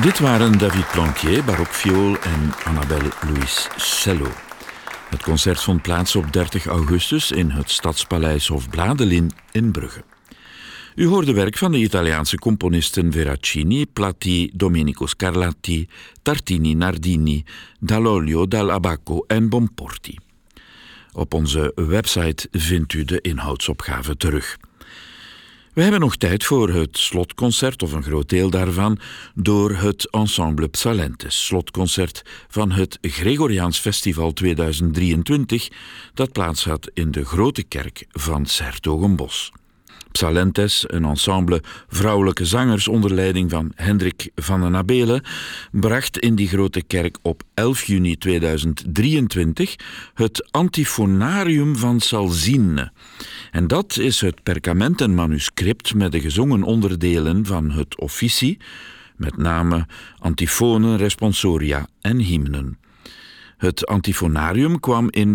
Dit waren David Planquier, barokviool en Annabelle Louis cello. Het concert vond plaats op 30 augustus in het Stadspaleis Hofbladelin in Brugge. U hoorde werk van de Italiaanse componisten Veracini, Platti, Domenico Scarlatti, Tartini, Nardini, Dall'Olio, Dall'Abaco en Bonporti. Op onze website vindt u de inhoudsopgave terug. We hebben nog tijd voor het slotconcert, of een groot deel daarvan, door het Ensemble Psalentes, slotconcert van het Gregoriaans Festival 2023, dat plaats had in de Grote Kerk van 's-Hertogenbosch. Psalentes, een ensemble vrouwelijke zangers onder leiding van Hendrik van den Abelen, bracht in die Grote Kerk op 11 juni 2023 het Antiphonarium van Salzine. En dat is het perkamentenmanuscript met de gezongen onderdelen van het officie, met name antifonen, responsoria en hymnen. Het Antiphonarium kwam in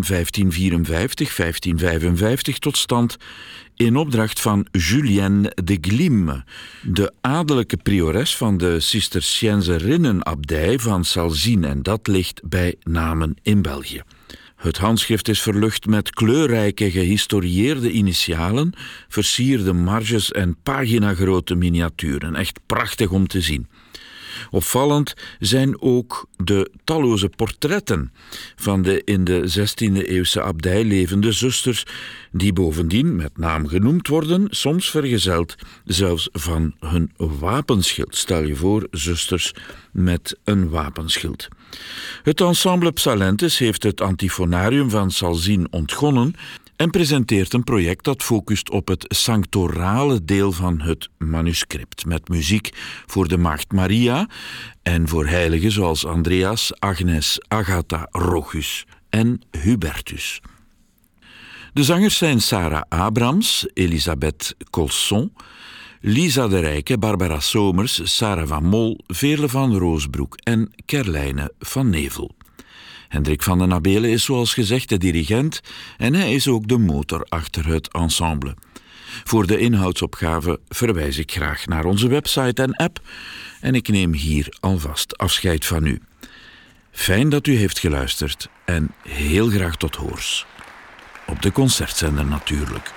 1554-1555 tot stand in opdracht van Julienne de Glimme, de adellijke priores van de Cisterciënzerinnenabdij van Salzine, en dat ligt bij Namen in België. Het handschrift is verlucht met kleurrijke gehistorieerde initialen, versierde marges en paginagrote miniaturen. Echt prachtig om te zien. Opvallend zijn ook de talloze portretten van de in de 16e-eeuwse abdij levende zusters, die bovendien met naam genoemd worden, soms vergezeld zelfs van hun wapenschild. Stel je voor, zusters met een wapenschild. Het ensemble Psalentes heeft het Antiphonarium van Salzine ontgonnen en presenteert een project dat focust op het sanctorale deel van het manuscript, met muziek voor de Maagd Maria en voor heiligen zoals Andreas, Agnes, Agatha, Rochus en Hubertus. De zangers zijn Sarah Abrams, Elisabeth Colson, Lisa de Rijke, Barbara Somers, Sarah van Mol, Veerle van Roosbroek en Kerlijne van Nevel. Hendrik van den Abelen is zoals gezegd de dirigent en hij is ook de motor achter het ensemble. Voor de inhoudsopgave verwijs ik graag naar onze website en app en ik neem hier alvast afscheid van u. Fijn dat u heeft geluisterd en heel graag tot hoors. Op de concertzender natuurlijk.